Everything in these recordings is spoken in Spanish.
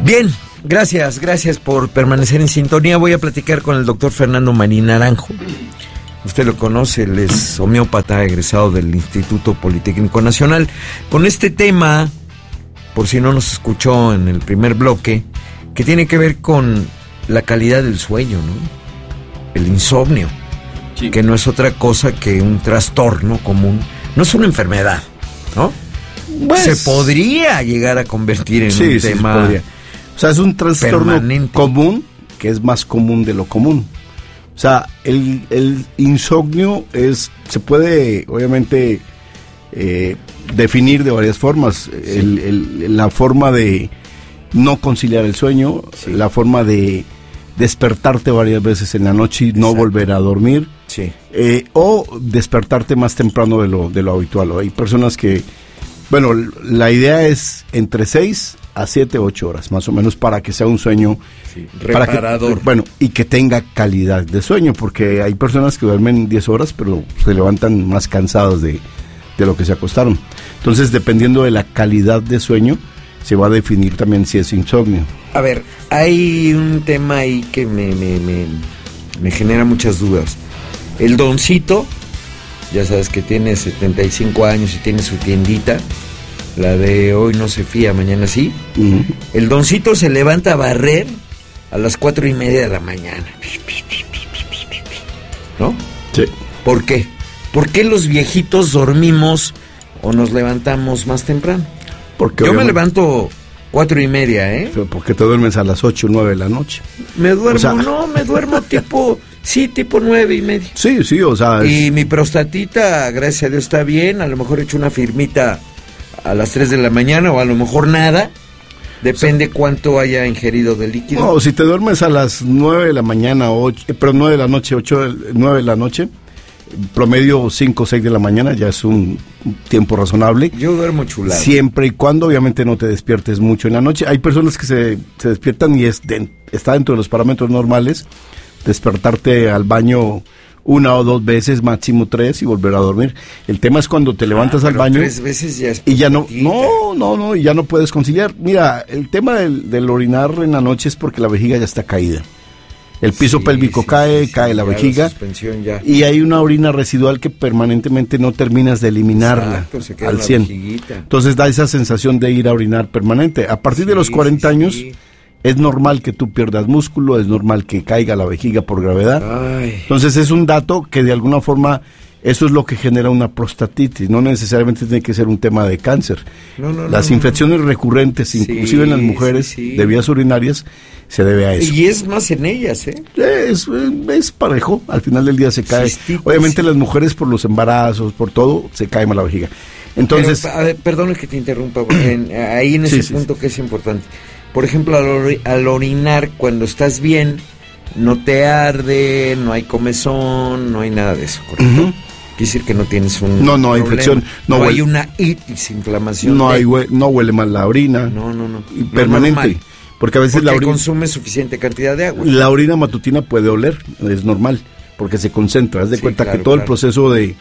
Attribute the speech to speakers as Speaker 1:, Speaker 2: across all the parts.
Speaker 1: Bien, gracias por permanecer en sintonía. Voy a platicar con el doctor Fernando Marín Naranjo. Usted lo conoce, él es homeópata egresado del Instituto Politécnico Nacional. Con este tema, por si no nos escuchó en el primer bloque, que tiene que ver con la calidad del sueño, ¿no? El insomnio, sí, que no es otra cosa que un trastorno común, no es una enfermedad, ¿no? Pues, se podría llegar a convertir en un tema.
Speaker 2: O sea, es un trastorno
Speaker 1: permanente,
Speaker 2: común, que es más común de lo común. O sea, el insomnio se puede, obviamente, definir de varias formas. Sí. La forma de no conciliar el sueño, sí, la forma de despertarte varias veces en la noche y no Exacto. volver a dormir,
Speaker 1: sí,
Speaker 2: o despertarte más temprano de lo habitual. Hay personas que, bueno, la idea es entre 6 a 7, 8 horas, más o menos, para que sea un sueño
Speaker 1: reparador.
Speaker 2: Y que tenga calidad de sueño, porque hay personas que duermen 10 horas, pero se levantan más cansados de lo que se acostaron. Entonces, dependiendo de la calidad de sueño, se va a definir también si es insomnio.
Speaker 1: A ver, hay un tema ahí que me genera muchas dudas. El Doncito, ya sabes que tiene 75 años y tiene su tiendita, la de hoy no se fía, mañana sí. Uh-huh. El Doncito se levanta a barrer a las 4:30 de la mañana. ¿No?
Speaker 2: Sí.
Speaker 1: ¿Por qué? ¿Por qué los viejitos dormimos o nos levantamos más temprano?
Speaker 2: Porque
Speaker 1: yo me levanto 4:30,
Speaker 2: Pero ¿por qué te duermes a las 8 o 9 de la noche?
Speaker 1: Me duermo, me duermo tipo 9:30.
Speaker 2: Sí, o sea...
Speaker 1: Y mi prostatita, gracias a Dios, está bien. A lo mejor he hecho una firmita a las 3 de la mañana o a lo mejor nada. Depende cuánto haya ingerido de líquido.
Speaker 2: No, si te duermes a las 9 de la mañana, 9 de la noche, 9 de la noche, promedio 5 o 6 de la mañana, ya es un tiempo razonable.
Speaker 1: Yo duermo chulado.
Speaker 2: Siempre y cuando, obviamente, no te despiertes mucho en la noche. Hay personas que se despiertan y está dentro de los parámetros normales despertarte al baño 1 o 2 veces, máximo 3, y volver a dormir. El tema es cuando te levantas al baño
Speaker 1: 3 veces ya es
Speaker 2: y ya no, y ya no puedes conciliar. Mira, el tema del orinar en la noche es porque la vejiga ya está caída. El piso pélvico cae la vejiga, y hay una orina residual que permanentemente no terminas de eliminarla.
Speaker 1: Exacto, se queda
Speaker 2: al
Speaker 1: la
Speaker 2: 100.
Speaker 1: Vejiguita.
Speaker 2: Entonces da esa sensación de ir a orinar permanente. A partir de los 40 años es normal que tú pierdas músculo, es normal que caiga la vejiga por gravedad.
Speaker 1: Ay.
Speaker 2: Entonces es un dato que de alguna forma eso es lo que genera una prostatitis. No necesariamente tiene que ser un tema de cáncer. Las infecciones recurrentes, inclusive en las mujeres de vías urinarias, se debe a eso.
Speaker 1: Y es más en ellas,
Speaker 2: Es parejo, al final del día se cae. Obviamente las mujeres por los embarazos, por todo, se cae más la vejiga. Entonces...
Speaker 1: Pero, a ver, perdón que te interrumpa, ahí en ese punto que es importante. Por ejemplo, al orinar, cuando estás bien, no te arde, no hay comezón, no hay nada de eso, ¿correcto? Uh-huh. Quiere decir que no tienes un
Speaker 2: No hay infección.
Speaker 1: No hay una itis, inflamación.
Speaker 2: No huele mal la orina.
Speaker 1: No.
Speaker 2: Y permanente. Normal. Porque a veces la orina
Speaker 1: consume suficiente cantidad de agua.
Speaker 2: La orina matutina puede oler, es normal, porque se concentra. Haz de cuenta que todo el proceso de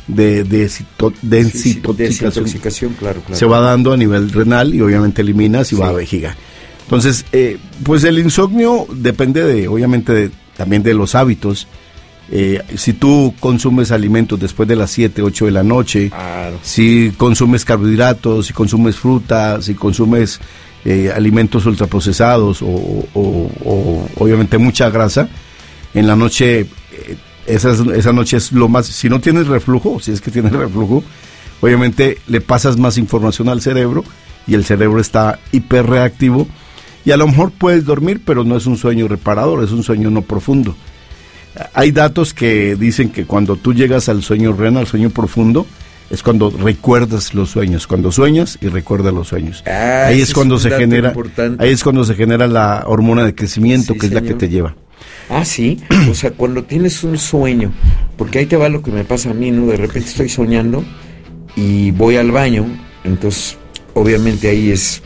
Speaker 2: desintoxicación
Speaker 1: claro.
Speaker 2: se va dando a nivel renal y obviamente eliminas y va a vejiga. Entonces, pues el insomnio depende obviamente también de los hábitos. Si tú consumes alimentos después de las 7, 8 de la noche, si consumes carbohidratos, si consumes fruta, si consumes alimentos ultraprocesados o obviamente mucha grasa, en la noche, esa noche es lo más... Si no tienes reflujo, si es que tienes reflujo, obviamente le pasas más información al cerebro y el cerebro está hiperreactivo. Y a lo mejor puedes dormir, pero no es un sueño reparador, es un sueño no profundo. Hay datos que dicen que cuando tú llegas al sueño REM, al sueño profundo, es cuando recuerdas los sueños, cuando sueñas y recuerdas los sueños. Ahí es cuando se genera, la hormona de crecimiento, que es la que te lleva.
Speaker 1: Sí, o sea, cuando tienes un sueño, porque ahí te va lo que me pasa a mí, ¿no? De repente estoy soñando y voy al baño, entonces obviamente ahí es...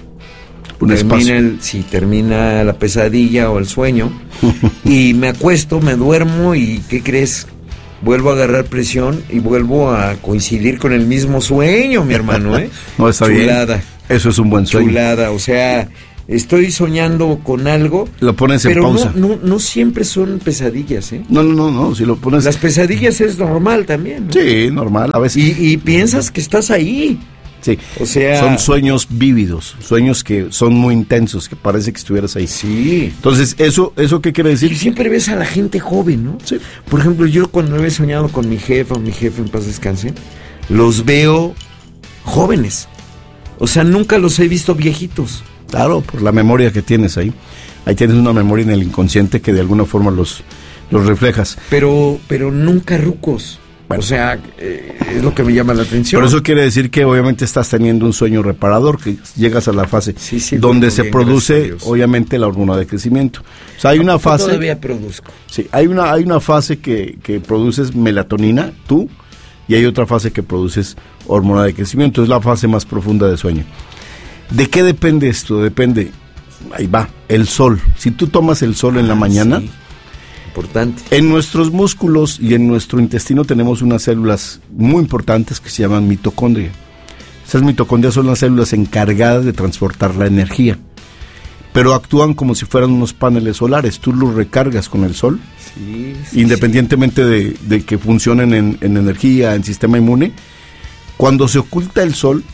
Speaker 1: termina la pesadilla o el sueño y me acuesto, me duermo y ¿qué crees? Vuelvo a agarrar presión y vuelvo a coincidir con el mismo sueño, mi hermano,
Speaker 2: No, está
Speaker 1: chulada.
Speaker 2: Bien. Eso es un buen sueño.
Speaker 1: Chulada, o sea, estoy soñando con algo,
Speaker 2: lo pones en pausa.
Speaker 1: No siempre son pesadillas, ¿eh?
Speaker 2: No, si lo pones...
Speaker 1: Las pesadillas es normal también, ¿no?
Speaker 2: Sí, normal, a veces.
Speaker 1: Y piensas que estás ahí.
Speaker 2: Sí,
Speaker 1: o sea,
Speaker 2: son sueños vívidos, sueños que son muy intensos, que parece que estuvieras ahí.
Speaker 1: Sí.
Speaker 2: Entonces, ¿eso qué quiere decir?
Speaker 1: Y siempre ves a la gente joven, ¿no?
Speaker 2: Sí.
Speaker 1: Por ejemplo, yo cuando he soñado con mi jefe en paz descanse, los veo jóvenes. O sea, nunca los he visto viejitos.
Speaker 2: Claro, por la memoria que tienes ahí. Ahí tienes una memoria en el inconsciente que de alguna forma los reflejas.
Speaker 1: Pero nunca rucos. Bueno, o sea, es lo que me llama la atención.
Speaker 2: Pero eso quiere decir que obviamente estás teniendo un sueño reparador, que llegas a la fase donde se produce obviamente la hormona de crecimiento. O sea, hay una fase...
Speaker 1: Todavía produzco.
Speaker 2: Sí, hay una fase que produces melatonina, tú, y hay otra fase que produces hormona de crecimiento. Es la fase más profunda de sueño. ¿De qué depende esto? Depende, ahí va, el sol. Si tú tomas el sol en la mañana...
Speaker 1: Sí. Importante.
Speaker 2: En nuestros músculos y en nuestro intestino tenemos unas células muy importantes que se llaman mitocondria. Esas mitocondrias son las células encargadas de transportar la energía, pero actúan como si fueran unos paneles solares. Tú los recargas con el sol, independientemente de que funcionen en energía, en sistema inmune. Cuando se oculta el sol,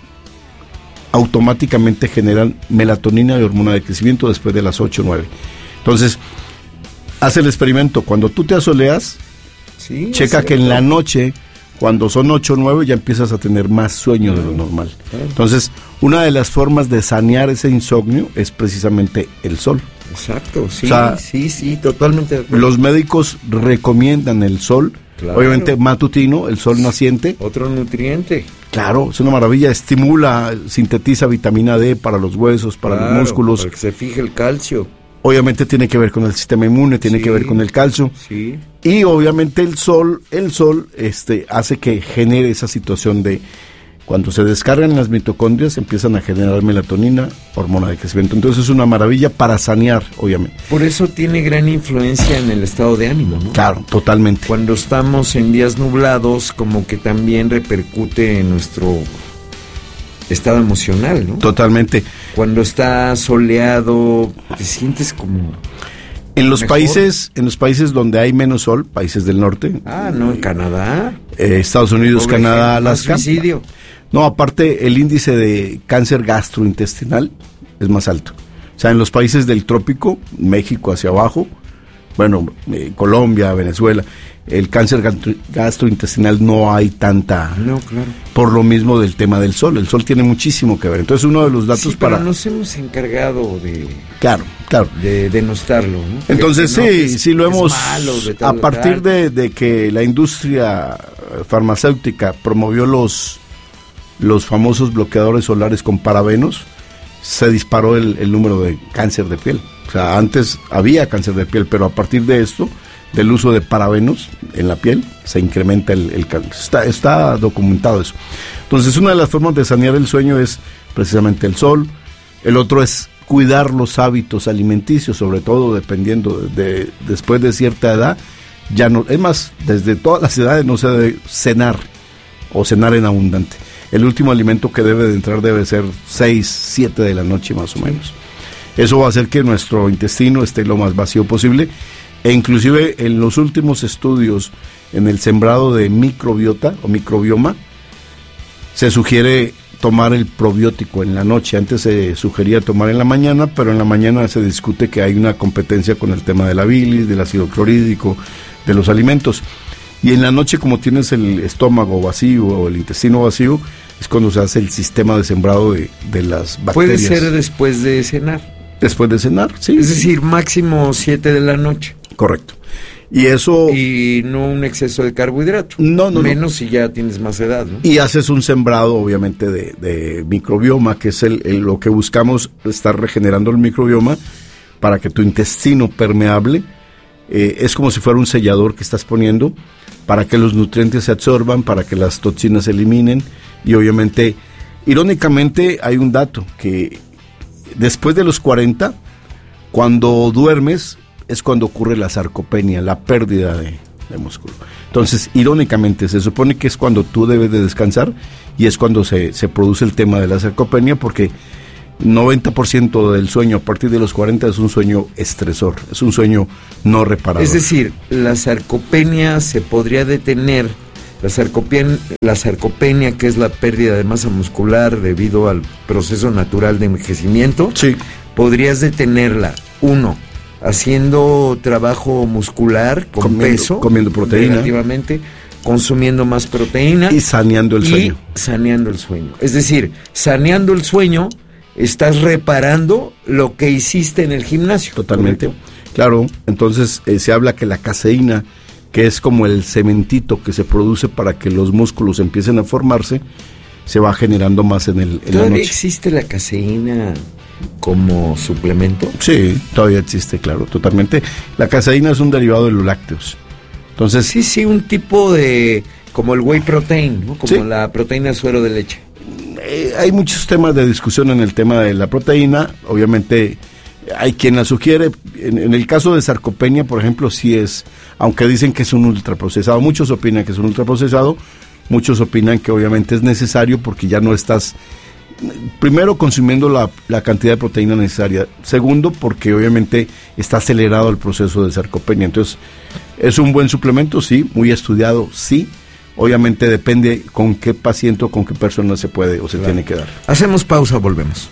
Speaker 2: automáticamente generan melatonina y hormona de crecimiento después de las 8 o 9. Entonces, haz el experimento. Cuando tú te asoleas, checa que en la noche, cuando son 8 o 9, ya empiezas a tener más sueño de lo normal. Entonces, una de las formas de sanear ese insomnio es precisamente el sol.
Speaker 1: Exacto, sí,
Speaker 2: o sea,
Speaker 1: sí, totalmente de acuerdo.
Speaker 2: Los médicos recomiendan el sol, obviamente matutino, el sol naciente.
Speaker 1: Otro nutriente.
Speaker 2: Claro, es una maravilla, estimula, sintetiza vitamina D para los huesos, para los músculos.
Speaker 1: Para que se fije el calcio.
Speaker 2: Obviamente tiene que ver con el sistema inmune, tiene que ver con el calcio.
Speaker 1: Sí.
Speaker 2: Y obviamente el sol hace que genere esa situación de cuando se descargan las mitocondrias empiezan a generar melatonina, hormona de crecimiento. Entonces es una maravilla para sanear, obviamente.
Speaker 1: Por eso tiene gran influencia en el estado de ánimo, ¿no?
Speaker 2: Claro, totalmente.
Speaker 1: Cuando estamos en días nublados, como que también repercute en nuestro estado emocional, ¿no?
Speaker 2: Totalmente.
Speaker 1: Cuando está soleado, te sientes como...
Speaker 2: En los países donde hay menos sol, países del norte.
Speaker 1: En Canadá.
Speaker 2: Estados Unidos, Canadá, Alaska.
Speaker 1: Suicidio.
Speaker 2: No, aparte el índice de cáncer gastrointestinal es más alto. O sea, en los países del trópico, México hacia abajo, Colombia, Venezuela, el cáncer gastrointestinal no hay tanta.
Speaker 1: No, claro.
Speaker 2: Por lo mismo del tema del sol. El sol tiene muchísimo que ver. Entonces, uno de los datos
Speaker 1: pero nos hemos encargado de...
Speaker 2: Claro.
Speaker 1: De denostarlo, ¿no?
Speaker 2: Entonces, sí lo hemos...
Speaker 1: Malo,
Speaker 2: a partir de que la industria farmacéutica promovió los famosos bloqueadores solares con parabenos, se disparó el número de cáncer de piel. O sea, antes había cáncer de piel, pero a partir de esto, del uso de parabenos en la piel, se incrementa el cáncer. Está documentado eso. Entonces, una de las formas de sanear el sueño es precisamente el sol. El otro es cuidar los hábitos alimenticios, sobre todo dependiendo después de cierta edad. Ya no, es más, desde todas las edades no se debe cenar o cenar en abundante. El último alimento que debe de entrar debe ser 6, 7 de la noche más o menos. Eso va a hacer que nuestro intestino esté lo más vacío posible. E inclusive en los últimos estudios en el sembrado de microbiota o microbioma, se sugiere tomar el probiótico en la noche. Antes se sugería tomar en la mañana, pero en la mañana se discute que hay una competencia con el tema de la bilis, del ácido clorhídrico, de los alimentos. Y en la noche, como tienes el estómago vacío o el intestino vacío, es cuando se hace el sistema de sembrado de las bacterias.
Speaker 1: Puede ser después de cenar.
Speaker 2: Después de cenar, sí.
Speaker 1: Es decir, máximo 7 de la noche.
Speaker 2: Correcto. Y eso...
Speaker 1: Y no un exceso de carbohidrato.
Speaker 2: No.
Speaker 1: Menos si ya tienes más edad, ¿no?
Speaker 2: Y haces un sembrado, obviamente, de microbioma, que es lo que buscamos, estar regenerando el microbioma para que tu intestino permeable es como si fuera un sellador que estás poniendo para que los nutrientes se absorban, para que las toxinas se eliminen. Y obviamente, irónicamente, hay un dato que después de los 40, cuando duermes, es cuando ocurre la sarcopenia, la pérdida de músculo. Entonces, irónicamente, se supone que es cuando tú debes de descansar y es cuando se produce el tema de la sarcopenia, porque 90% del sueño a partir de los 40 es un sueño estresor, es un sueño no reparador.
Speaker 1: Es decir, la sarcopenia se podría detener, la sarcopenia, que es la pérdida de masa muscular debido al proceso natural de envejecimiento,
Speaker 2: sí.
Speaker 1: Podrías detenerla, 1, haciendo trabajo muscular con peso,
Speaker 2: comiendo proteína,
Speaker 1: relativamente, consumiendo más proteína
Speaker 2: y saneando el
Speaker 1: sueño. Es decir, saneando el sueño, estás reparando lo que hiciste en el gimnasio.
Speaker 2: Totalmente.
Speaker 1: ¿Correcto?
Speaker 2: Claro, entonces se habla que la caseína, que es como el cementito que se produce para que los músculos empiecen a formarse, se va generando más en la noche.
Speaker 1: ¿Todavía existe la caseína como suplemento?
Speaker 2: Sí, todavía existe, claro, totalmente. La caseína es un derivado de los lácteos. Entonces,
Speaker 1: sí, un tipo de, como el whey protein, ¿no? Como la proteína suero de leche.
Speaker 2: Hay muchos temas de discusión en el tema de la proteína. Obviamente hay quien la sugiere. En el caso de sarcopenia, por ejemplo, sí es, aunque dicen que es un ultraprocesado, muchos opinan que es un ultraprocesado, muchos opinan que obviamente es necesario porque ya no estás, primero, consumiendo la cantidad de proteína necesaria. Segundo, porque obviamente está acelerado el proceso de sarcopenia. Entonces, ¿es un buen suplemento? Sí. Muy estudiado, sí. Obviamente depende con qué paciente o con qué persona se puede o se tiene que dar.
Speaker 1: Hacemos pausa, volvemos.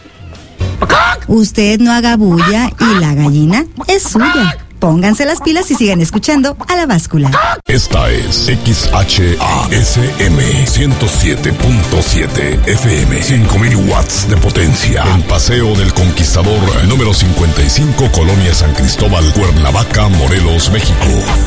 Speaker 3: Usted no haga bulla y la gallina es suya. Pónganse las pilas y sigan escuchando a La Báscula.
Speaker 4: Esta es XHASM 107.7 FM, 5000 watts de potencia. En Paseo del Conquistador, número 55, Colonia San Cristóbal, Cuernavaca, Morelos, México.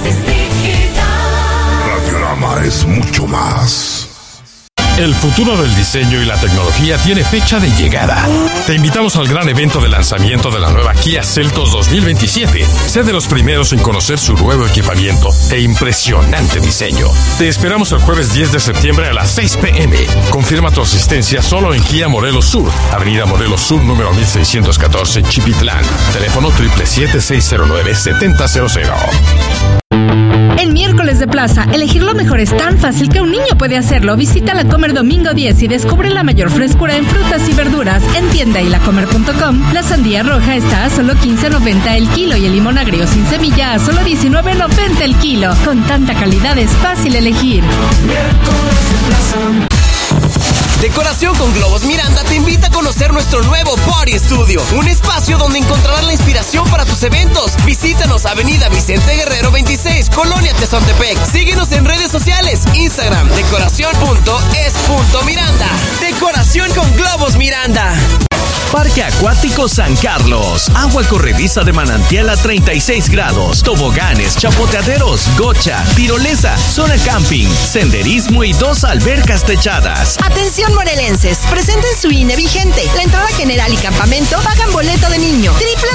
Speaker 4: Radiorama es mucho más. El futuro del diseño y la tecnología tiene fecha de llegada. Te invitamos al gran evento de lanzamiento de la nueva Kia Seltos 2027. Sé de los primeros en conocer su nuevo equipamiento e impresionante diseño. Te esperamos el jueves 10 de septiembre a las 6 p.m. Confirma tu asistencia solo en Kia Morelos Sur, Avenida Morelos Sur, número 1614, Chipitlán. Teléfono 777-609-7000.
Speaker 5: En Miércoles de Plaza, elegir lo mejor es tan fácil que un niño puede hacerlo. Visita La Comer domingo 10 y descubre la mayor frescura en frutas y verduras. En tienda y lacomer.com, la sandía roja está a solo $15.90 el kilo y el limón agrio sin semilla a solo $19.90 el kilo. Con tanta calidad es fácil elegir.
Speaker 6: Miércoles de Plaza. Decoración con Globos Miranda te invita a conocer nuestro nuevo Party Studio, un espacio donde encontrarás la inspiración para tus eventos. Visítanos Avenida Vicente Guerrero 26, Colonia Tezontepec. Síguenos en redes sociales, Instagram, decoración.es.miranda. Decoración con Globos Miranda.
Speaker 7: Parque Acuático San Carlos. Agua corrediza de manantial a 36 grados. Toboganes, chapoteaderos, gocha, tirolesa, zona camping, senderismo y 2 albercas techadas.
Speaker 8: Atención morelenses, presenten su INE vigente. La entrada general y campamento pagan boleto de niño.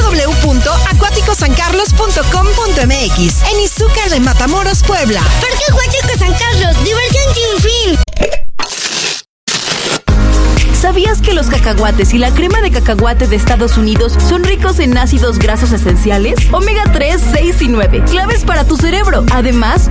Speaker 8: www.acuaticosancarlos.com.mx. En Izúcar de Matamoros, Puebla.
Speaker 9: Parque Acuático San Carlos, diversión sin fin.
Speaker 10: ¿Sabías que los cacahuates y la crema de cacahuate de Estados Unidos son ricos en ácidos grasos esenciales? Omega 3, 6 y 9, claves para tu cerebro. Además,